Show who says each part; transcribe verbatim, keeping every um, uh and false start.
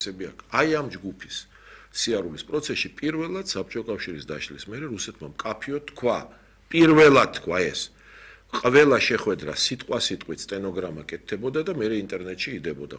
Speaker 1: აი ამ ჯგუფის სიარულის პროცესში პირველად საბჭოთა კავშირის დაშლის მერე რუსეთმა მკაფიოდ თქვა, პირველად თქვა ეს. ყველა შეხვედრა სიტყვა სიტყვით სტენოგრამა კეთდებოდა და მერე ინტერნეტში იდებოდა.